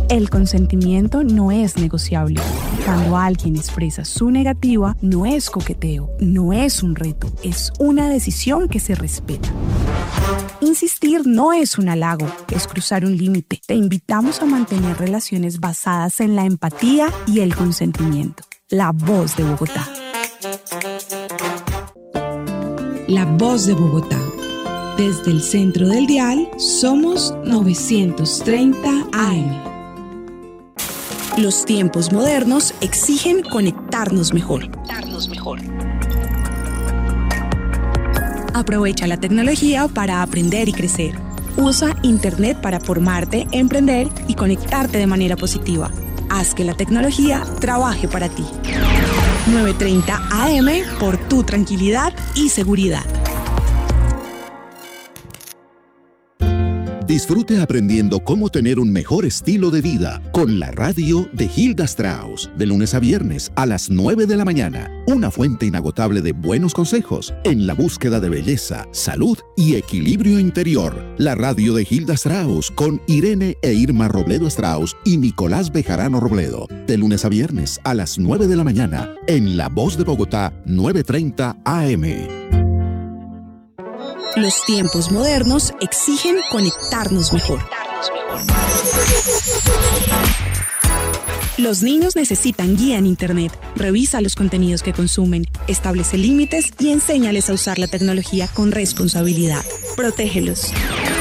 El consentimiento no es negociable. Cuando alguien expresa su negativa, no es coqueteo, no es un reto, es una decisión que se respeta. Insistir no es un halago, es cruzar un límite. Te invitamos a mantener relaciones basadas en la empatía y el consentimiento. La Voz de Bogotá. La Voz de Bogotá. Desde el centro del dial, somos 930 AM. Los tiempos modernos exigen conectarnos mejor. Aprovecha la tecnología para aprender y crecer. Usa Internet para formarte, emprender y conectarte de manera positiva. Haz que la tecnología trabaje para ti. 930 AM por tu tranquilidad y seguridad. Disfrute aprendiendo cómo tener un mejor estilo de vida con la radio de Hilda Strauss, de lunes a viernes a las 9 de la mañana. Una fuente inagotable de buenos consejos en la búsqueda de belleza, salud y equilibrio interior. La radio de Hilda Strauss con Irene e Irma Robledo Strauss y Nicolás Bejarano Robledo, de lunes a viernes a las 9 de la mañana en La Voz de Bogotá, 930 AM. Los tiempos modernos exigen conectarnos mejor. Los niños necesitan guía en Internet. Revisa los contenidos que consumen, establece límites y enséñales a usar la tecnología con responsabilidad. Protégelos.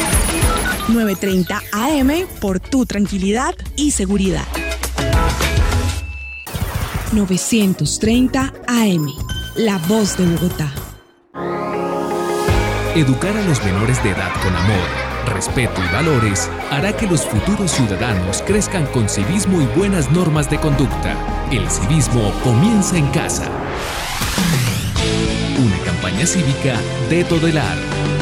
930 AM por tu tranquilidad y seguridad. 930 AM. La Voz de Bogotá. Educar a los menores de edad con amor, respeto y valores hará que los futuros ciudadanos crezcan con civismo y buenas normas de conducta. El civismo comienza en casa. Una campaña cívica de Todelar.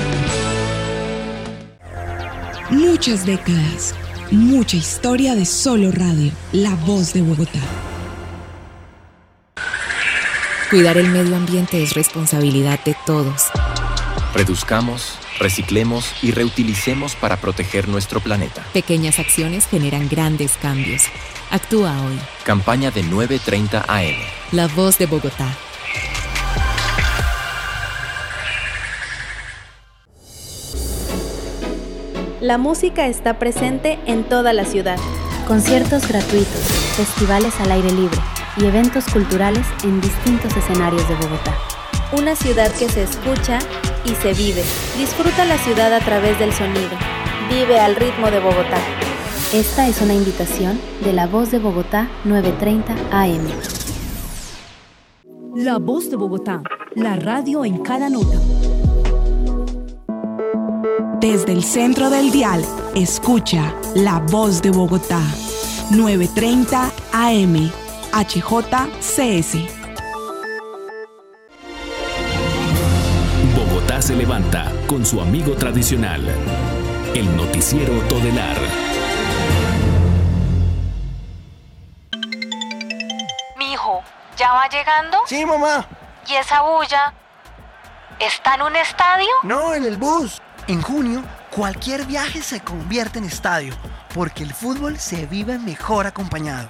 Muchas décadas, mucha historia de solo radio. La Voz de Bogotá. Cuidar el medio ambiente es responsabilidad de todos. Reduzcamos, reciclemos y reutilicemos para proteger nuestro planeta. Pequeñas acciones generan grandes cambios. Actúa hoy. Campaña de 930 AM. La Voz de Bogotá. La música está presente en toda la ciudad. Conciertos gratuitos, festivales al aire libre y eventos culturales en distintos escenarios de Bogotá. Una ciudad que se escucha y se vive. Disfruta la ciudad a través del sonido. Vive al ritmo de Bogotá. Esta es una invitación de La Voz de Bogotá 930 AM. La Voz de Bogotá, la radio en cada nota. Desde el centro del dial, escucha La Voz de Bogotá 930 AM. HJCS. Bogotá se levanta con su amigo tradicional, el noticiero Todelar. Mijo, ¿ya va llegando? Sí, mamá. ¿Y esa bulla? ¿Está en un estadio? No, en el bus. En junio, cualquier viaje se convierte en estadio, porque el fútbol se vive mejor acompañado.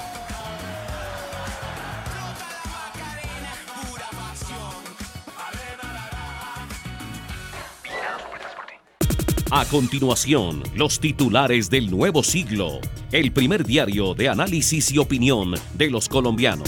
A continuación, los titulares del nuevo siglo, el primer diario de análisis y opinión de los colombianos.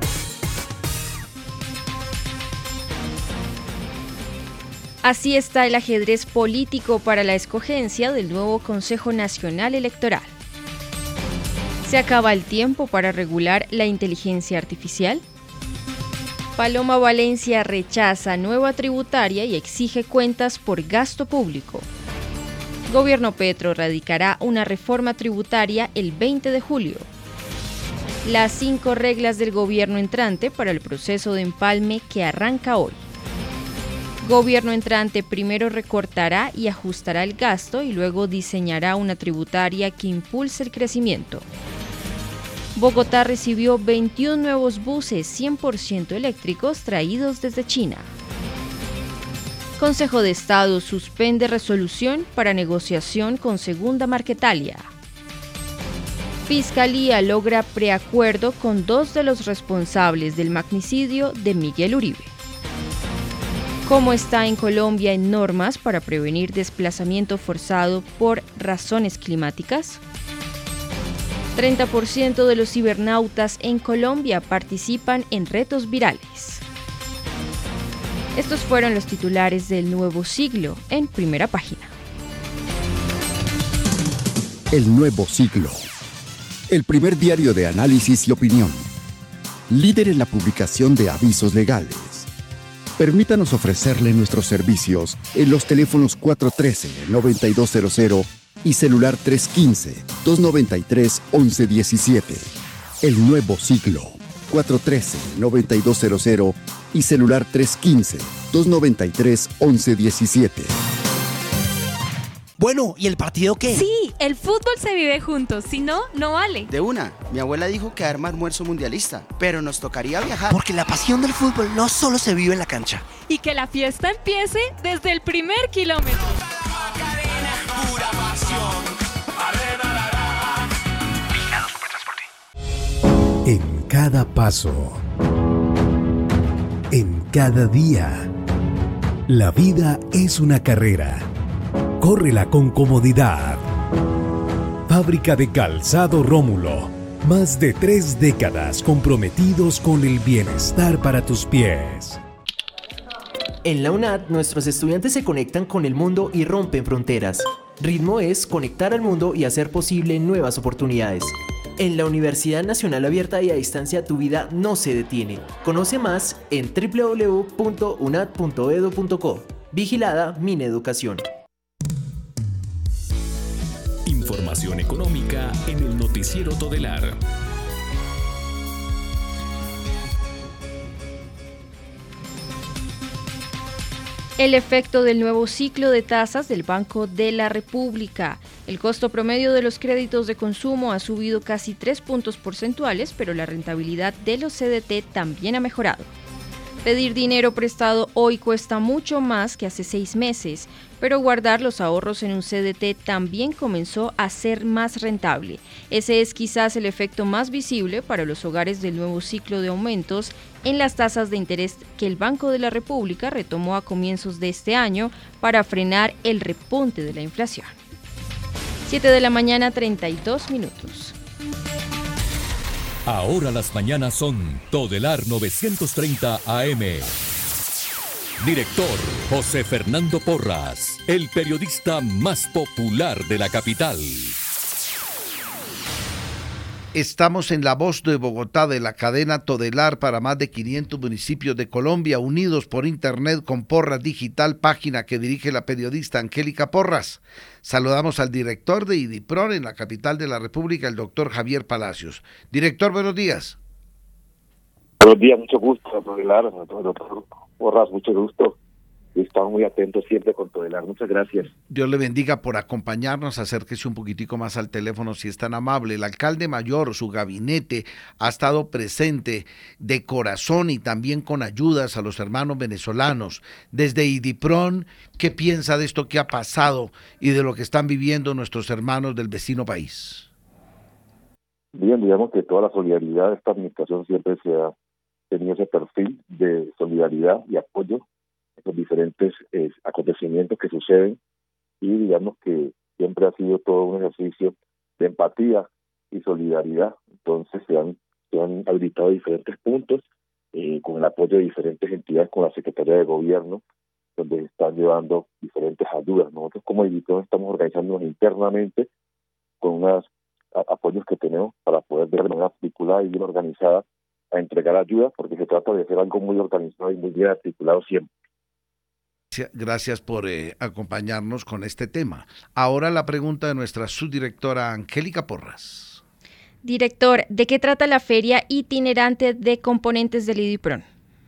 Así está el ajedrez político para la escogencia del nuevo Consejo Nacional Electoral. ¿Se acaba el tiempo para regular la inteligencia artificial? Paloma Valencia rechaza nueva tributaria y exige cuentas por gasto público. Gobierno Petro radicará una reforma tributaria el 20 de julio. Las 5 reglas del gobierno entrante para el proceso de empalme que arranca hoy. Gobierno entrante primero recortará y ajustará el gasto y luego diseñará una tributaria que impulse el crecimiento. Bogotá recibió 21 nuevos buses 100% eléctricos traídos desde China. Consejo de Estado suspende resolución para negociación con Segunda Marquetalia. Fiscalía logra preacuerdo con 2 de los responsables del magnicidio de Miguel Uribe. ¿Cómo está en Colombia en normas para prevenir desplazamiento forzado por razones climáticas? 30% de los cibernautas en Colombia participan en retos virales. Estos fueron los titulares del Nuevo Siglo en Primera Página. El Nuevo Siglo. El primer diario de análisis y opinión. Líder en la publicación de avisos legales. Permítanos ofrecerle nuestros servicios en los teléfonos 413-9200 y celular 315-293-1117. El Nuevo Siglo. 413-9200 y celular 315-293-1117. Bueno, ¿y el partido qué? Sí, el fútbol se vive juntos, si no, no vale. De una, mi abuela dijo que arma almuerzo mundialista, pero nos tocaría viajar. Porque la pasión del fútbol no solo se vive en la cancha. Y que la fiesta empiece desde el primer kilómetro. En cada paso, en cada día, la vida es una carrera. Córrela con comodidad. Fábrica de Calzado Rómulo. Más de 3 décadas comprometidos con el bienestar para tus pies. En la UNAD, nuestros estudiantes se conectan con el mundo y rompen fronteras. Ritmo es conectar al mundo y hacer posible nuevas oportunidades. En la Universidad Nacional Abierta y a Distancia, tu vida no se detiene. Conoce más en www.unad.edu.co. Vigilada Mineducación. Información económica en el Noticiero Todelar. El efecto del nuevo ciclo de tasas del Banco de la República. El costo promedio de los créditos de consumo ha subido casi 3 puntos porcentuales, pero la rentabilidad de los CDT también ha mejorado. Pedir dinero prestado hoy cuesta mucho más que hace 6 meses, pero guardar los ahorros en un CDT también comenzó a ser más rentable. Ese es quizás el efecto más visible para los hogares del nuevo ciclo de aumentos en las tasas de interés que el Banco de la República retomó a comienzos de este año para frenar el repunte de la inflación. 7 de la mañana, 32 minutos. Ahora las mañanas son Todelar 930 AM. Director José Fernando Porras, el periodista más popular de la capital. Estamos en La Voz de Bogotá de la cadena Todelar para más de 500 municipios de Colombia, unidos por internet con Porras Digital, página que dirige la periodista Angélica Porras. Saludamos al director de IDIPRON en la capital de la República, el doctor Javier Palacios. Director, buenos días. Buenos días, mucho gusto, Todelar, doctor Porras, mucho gusto. Estamos muy atentos siempre con Todelar. Muchas gracias. Dios le bendiga por acompañarnos. Acérquese un poquitico más al teléfono si es tan amable. El alcalde mayor, su gabinete, ha estado presente de corazón y también con ayudas a los hermanos venezolanos. Desde IDIPRON, ¿qué piensa de esto que ha pasado y de lo que están viviendo nuestros hermanos del vecino país? Bien, digamos que toda la solidaridad de esta administración siempre se ha tenido ese perfil de solidaridad y apoyo los diferentes acontecimientos que suceden, y digamos que siempre ha sido todo un ejercicio de empatía y solidaridad. Entonces se han habilitado diferentes puntos con el apoyo de diferentes entidades, con la Secretaría de Gobierno, donde están llevando diferentes ayudas. Nosotros como editor estamos organizándonos internamente con unos apoyos que tenemos para poder de manera articulada y bien organizada a entregar ayudas, porque se trata de hacer algo muy organizado y muy bien articulado siempre. Gracias por acompañarnos con este tema. Ahora la pregunta de nuestra subdirectora Angélica Porras. Director, ¿de qué trata la feria itinerante de componentes del IDIPRON?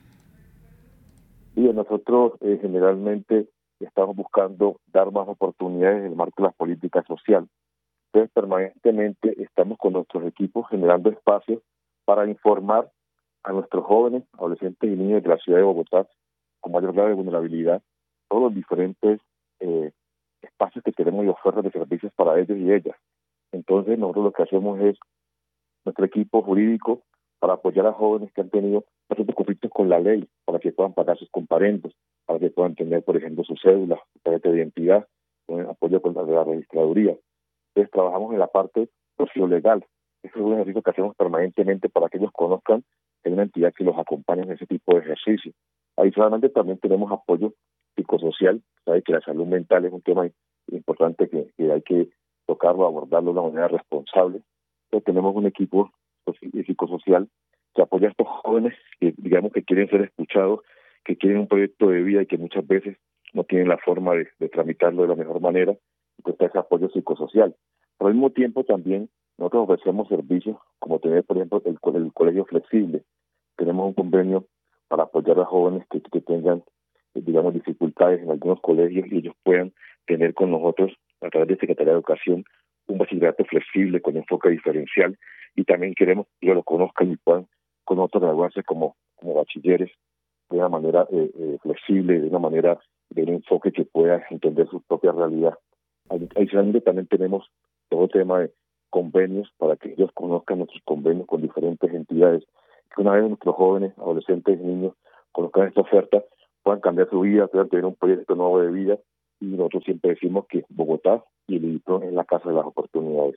Bien, nosotros generalmente estamos buscando dar más oportunidades en el marco de las políticas sociales. Entonces, permanentemente estamos con nuestros equipos generando espacios para informar a nuestros jóvenes, adolescentes y niños de la ciudad de Bogotá con mayor grado de vulnerabilidad, todos los diferentes espacios que tenemos y ofertas de servicios para ellos y ellas. Entonces nosotros lo que hacemos es nuestro equipo jurídico para apoyar a jóvenes que han tenido bastantes conflictos con la ley, para que puedan pagar sus comparendos, para que puedan tener, por ejemplo, su cédula, su tarjeta de identidad, con el apoyo con la registraduría. Entonces trabajamos en la parte sociolegal. Eso es un ejercicio que hacemos permanentemente para que ellos conozcan que hay una entidad que los acompaña en ese tipo de ejercicio. Adicionalmente también tenemos apoyo psicosocial. Sabe que la salud mental es un tema importante que hay que tocarlo, abordarlo de una manera responsable. Entonces tenemos un equipo psicosocial que apoya a estos jóvenes que digamos que quieren ser escuchados, que quieren un proyecto de vida y que muchas veces no tienen la forma de tramitarlo de la mejor manera. Entonces ese apoyo psicosocial. Pero al mismo tiempo también nosotros ofrecemos servicios como tener, por ejemplo, el colegio flexible. Tenemos un convenio para apoyar a jóvenes que tengan, digamos, dificultades en algunos colegios y ellos puedan tener con nosotros, a través de Secretaría de Educación, un bachillerato flexible con enfoque diferencial, y también queremos que ellos lo conozcan y puedan con nosotros graduarse como bachilleres de una manera flexible, de una manera de un enfoque que pueda entender su propia realidad. Adicionalmente también tenemos todo el tema de convenios para que ellos conozcan nuestros convenios con diferentes entidades, que una vez nuestros jóvenes, adolescentes y niños conozcan esta oferta, puedan cambiar su vida, puedan tener un proyecto nuevo de vida, y nosotros siempre decimos que Bogotá y el IDIPRON es la casa de las oportunidades.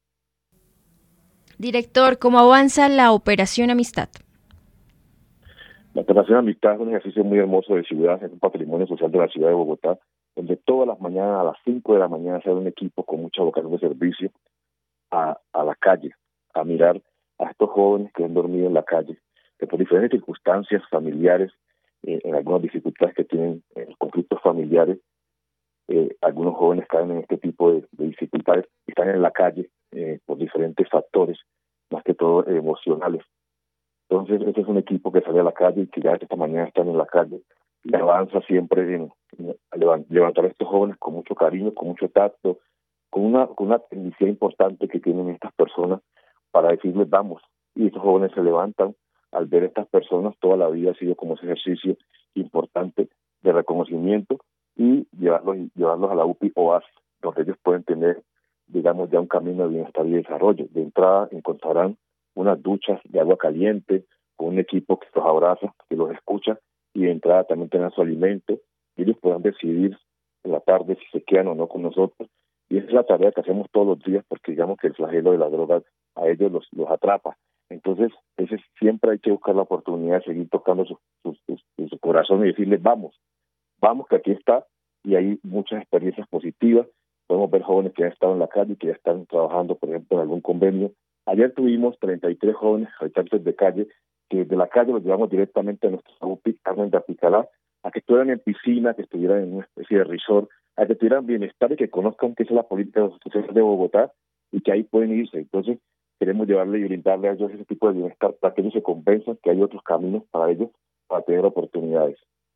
Director, ¿cómo avanza la Operación Amistad? La Operación Amistad es un ejercicio muy hermoso de ciudad, es un patrimonio social de la ciudad de Bogotá, donde todas las mañanas a las 5 de la mañana sale un equipo con mucha vocación de servicio a la calle, a mirar a estos jóvenes que han dormido en la calle, que por diferentes circunstancias familiares, en algunas dificultades que tienen, conflictos familiares, algunos jóvenes caen en este tipo de dificultades y están en la calle por diferentes factores, más que todo emocionales. Entonces, este es un equipo que sale a la calle y que ya esta mañana están en la calle y avanza siempre en levantar a estos jóvenes con mucho cariño, con mucho tacto, con una tendencia importante que tienen estas personas para decirles vamos. Y estos jóvenes se levantan al ver a estas personas. Toda la vida ha sido como ese ejercicio importante de reconocimiento y llevarlos a la UPI OASI, donde ellos pueden tener, digamos, ya un camino de bienestar y desarrollo. De entrada encontrarán unas duchas de agua caliente, con un equipo que los abraza, que los escucha, y de entrada también tengan su alimento, y ellos puedan decidir en la tarde si se quedan o no con nosotros. Y esa es la tarea que hacemos todos los días, porque digamos que el flagelo de la droga a ellos los atrapa. Entonces, siempre hay que buscar la oportunidad de seguir tocando su corazón y decirles vamos que aquí está, y hay muchas experiencias positivas. Podemos ver jóvenes que han estado en la calle y que ya están trabajando, por ejemplo, en algún convenio. Ayer tuvimos 33 jóvenes habitantes de calle, que de la calle los llevamos directamente a nuestra UPI, Carmen de Apicalá, a que estuvieran en piscina, que estuvieran en una especie de resort, a que tuvieran bienestar y que conozcan qué es la política social de Bogotá y que ahí pueden irse. Entonces, queremos llevarle y brindarle a ellos ese tipo de bienestar para que ellos se convenzan que hay otros caminos para ellos, para tener oportunidades.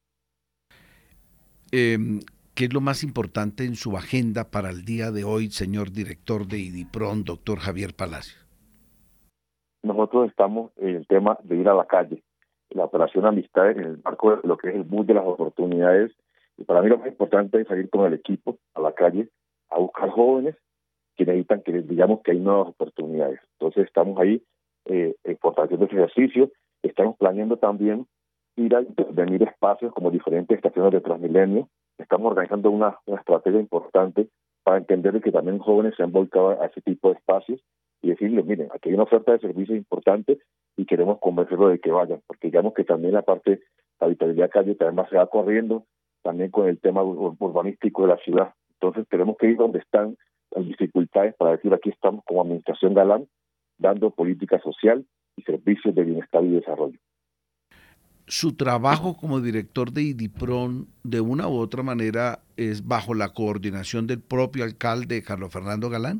¿Qué es lo más importante en su agenda para el día de hoy, señor director de IDIPRON, doctor Javier Palacio? Nosotros estamos en el tema de ir a la calle, la Operación Amistad en el marco de lo que es el bus de las oportunidades. Y para mí lo más importante es salir con el equipo a la calle a buscar jóvenes que necesitan que les digamos que hay nuevas oportunidades. Entonces estamos ahí fortaleciendo ese ejercicio. Estamos planeando también ir a intervenir espacios como diferentes estaciones de Transmilenio. Estamos organizando una estrategia importante para entender que también jóvenes se han volcado a ese tipo de espacios y decirles, miren, aquí hay una oferta de servicios importante y queremos convencerlos de que vayan, porque digamos que también la parte de habitabilidad calle también se va corriendo, también con el tema urbanístico de la ciudad. Entonces tenemos que ir donde están las dificultades para decir, aquí estamos como Administración Galán, dando política social y servicios de bienestar y desarrollo. Su trabajo como director de IDIPRON, de una u otra manera, es bajo la coordinación del propio alcalde Carlos Fernando Galán.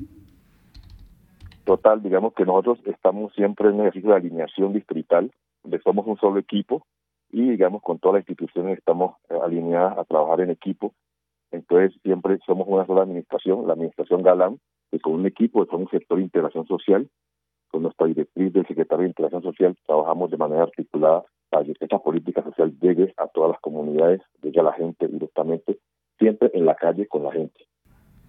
Total, digamos que nosotros estamos siempre en un ejercicio de alineación distrital, donde somos un solo equipo y digamos con todas las instituciones estamos alineadas a trabajar en equipo. Entonces siempre somos una sola administración, la Administración Galán, que con un equipo, con un sector de integración social, con nuestra directriz del secretario de Integración Social, trabajamos de manera articulada para que esta política social llegue a todas las comunidades, llegue a la gente directamente, siempre en la calle con la gente.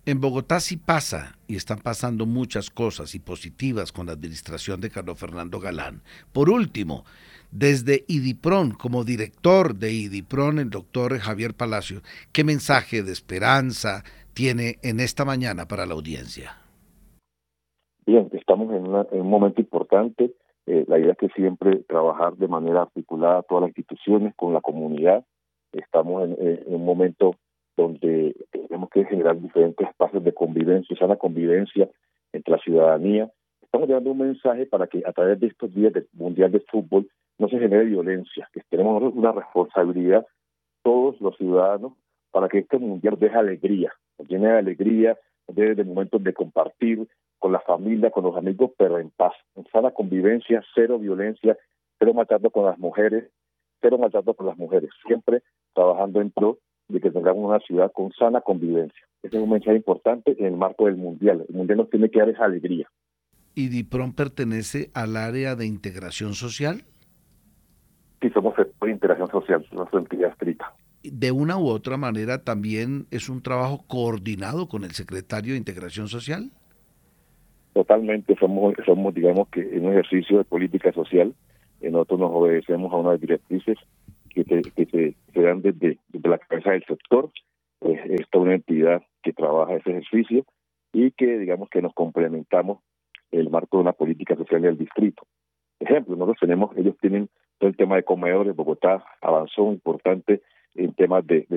En Bogotá sí pasa, y están pasando muchas cosas y positivas con la administración de Carlos Fernando Galán. Por último, desde IDIPRON, como director de IDIPRON, el doctor Javier Palacio, ¿qué mensaje de esperanza tiene en esta mañana para la audiencia? Bien, estamos en un momento importante. La idea es que siempre trabajar de manera articulada todas las instituciones con la comunidad. Estamos en un momento donde tenemos que generar diferentes espacios de convivencia, sana convivencia entre la ciudadanía. Estamos dando un mensaje para que a través de estos días del Mundial de Fútbol no se genere violencia, que tenemos una responsabilidad todos los ciudadanos para que este Mundial deje alegría, nos llene de alegría, de momentos de compartir con la familia, con los amigos, pero en paz, en sana convivencia, cero violencia, cero maltrato con las mujeres, siempre trabajando en pro de que tengamos una ciudad con sana convivencia. Ese es un mensaje importante en el marco del Mundial. El Mundial nos tiene que dar esa alegría. ¿IDIPRON pertenece al área de integración social? Sí, somos sector de integración social, nuestra entidad escrita. De una u otra manera también es un trabajo coordinado con el secretario de Integración Social. Totalmente, somos digamos que en un ejercicio de política social, nosotros nos obedecemos a unas directrices que se dan desde la cabeza del sector. Esta es una entidad que trabaja ese ejercicio y que digamos que nos complementamos en el marco de una política social del distrito. Ejemplo, ellos tienen todo el tema de comedores. Bogotá avanzó importante en temas de